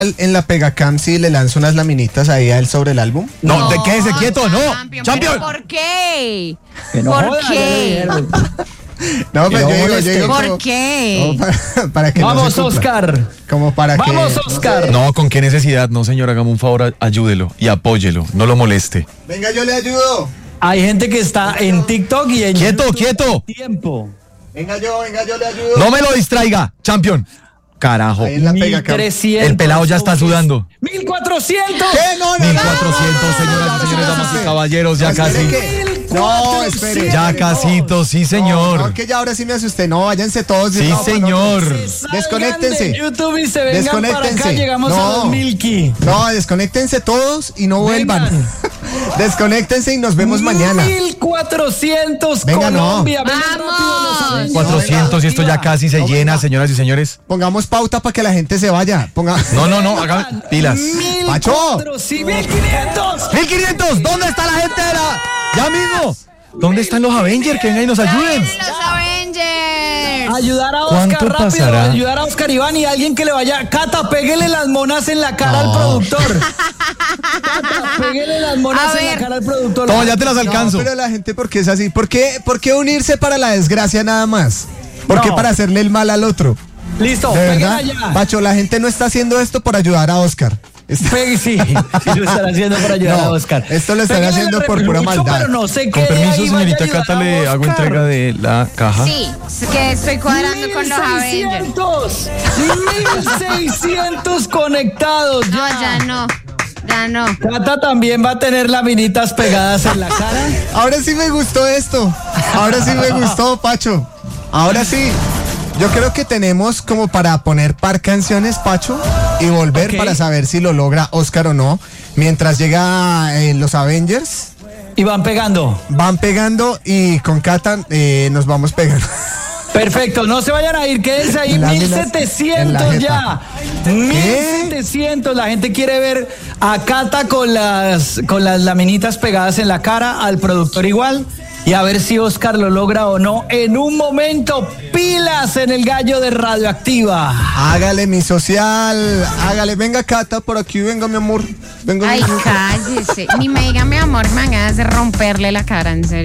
en la Pegacam si le lanzo unas laminitas ahí a él sobre el álbum? No, quédese quieto, no. Champion. ¿Por qué? No ¿Por joda, qué? No, pero yo digo ¿Por como- qué? como para que Vamos, no se cumpla. Oscar. Como para Vamos, que... Oscar. No, ¿con qué necesidad? No, señor, hagamos un favor, ayúdelo y apóyelo, no lo moleste. Venga, yo le ayudo. Hay gente que está en TikTok y en ¡Quieto, YouTube quieto! todo el tiempo. Venga, yo le ayudo. No me lo distraiga, champion. Carajo, Ahí en la Pegacam. 1300. el pelado ya está sudando. 1400. ¿Qué? No, 1400, señoras y señores, damas y caballeros, ya casi. No, espere. Ya casito, sí, señor. No, que ya ahora sí me asusté. No, váyanse todos. Sí, No, señor. Desconéctense. Salgan de YouTube y se vengan para acá. Desconéctense. Llegamos a No. 2000. No, desconéctense todos y no vuelvan. Vengan. Desconéctense y nos vemos mañana. 1400 Venga, no. Colombia. Vengan rápido, los Avengers. 400 y esto ya casi se llena, señoras y señores. Pongamos pauta para que la gente se vaya. No, hagan pilas. 1400 y 1500. 1500, ¿dónde está la gente de la... Ya mismo. ¿Dónde están los Avengers? Que vengan y nos ayuden. ¡Los Avengers! Ayudar a Oscar ¿Cuánto rápido, pasará? ayudar a Oscar Iván y alguien que le vaya. Cata, pégale las monas en la cara al productor. Cata, pégale las monas A en la ver. cara al productor. Toma, ya te las alcanzo. No, pero la gente, ¿por qué es así? ¿Por qué unirse para la desgracia nada más? ¿Por qué No. para hacerle el mal al otro? Listo, De pégale verdad, allá. Pacho, la gente no está haciendo esto por ayudar a Oscar. Pegue, sí, lo están haciendo para ayudar No, a Oscar. esto lo están Pégale haciendo al por pura repelucho, maldad. Pero no sé Con qué. permiso, ahí señorita vaya a Cata, ayudar le a hago Oscar. entrega de la caja. Sí, que estoy cuadrando con los Avengers. 1600 conectados. No, ya no. Ya no. Cata también va a tener laminitas pegadas en la cara. Ahora sí me gustó esto. Ahora sí me gustó, Pacho. Ahora sí. Yo creo que tenemos como para poner par canciones, Pacho, y volver Ok. para saber si lo logra Oscar o no. Mientras llega los Avengers, Y van pegando. van pegando y con Cata nos vamos pegando. Perfecto, no se vayan a ir, quédense ahí. Láminas en la 1700 jeta. ya. 1700. La gente quiere ver a Cata con las laminitas pegadas en la cara, al productor igual. Y a ver si Oscar lo logra o no. En un momento, pilas en el gallo de Radioactiva. Hágale mi social, hágale. Venga, Cata, por aquí, venga, mi amor. Venga, Ay, mi amor. cállese. Ni me diga mi amor, me van a hacer romperle la cara, en serio.